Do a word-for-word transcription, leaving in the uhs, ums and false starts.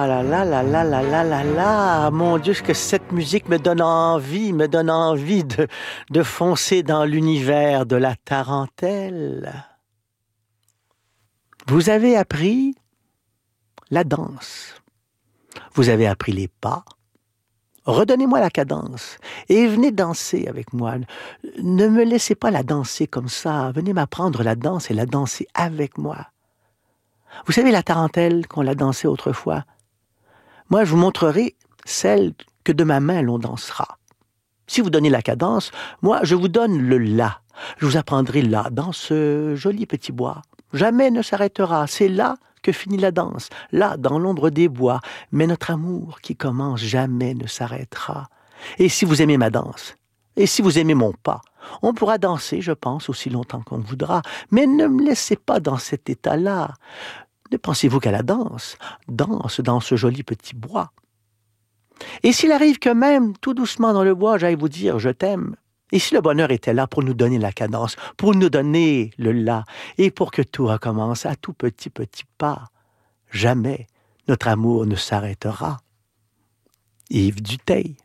Ah là là là là là là là là, mon Dieu, que cette musique me donne envie, me donne envie de, de foncer dans l'univers de la tarentelle. Vous avez appris la danse, vous avez appris les pas. Redonnez-moi la cadence et venez danser avec moi. Ne me laissez pas la danser comme ça. Venez m'apprendre la danse et la danser avec moi. Vous savez la tarentelle qu'on l'a dansée autrefois? Moi, je vous montrerai celle que de ma main l'on dansera. Si vous donnez la cadence, moi, je vous donne le la. Je vous apprendrai là, dans ce joli petit bois. Jamais ne s'arrêtera. C'est là que finit la danse, là, dans l'ombre des bois. Mais notre amour qui commence jamais ne s'arrêtera. Et si vous aimez ma danse, et si vous aimez mon pas, on pourra danser, je pense, aussi longtemps qu'on voudra. Mais ne me laissez pas dans cet état-là. Ne pensez-vous qu'à la danse? Danse dans ce joli petit bois. Et s'il arrive que même, tout doucement dans le bois, j'aille vous dire « je t'aime », et si le bonheur était là pour nous donner la cadence, pour nous donner le la, et pour que tout recommence à tout petit petit pas, jamais notre amour ne s'arrêtera. Yves Dutheil.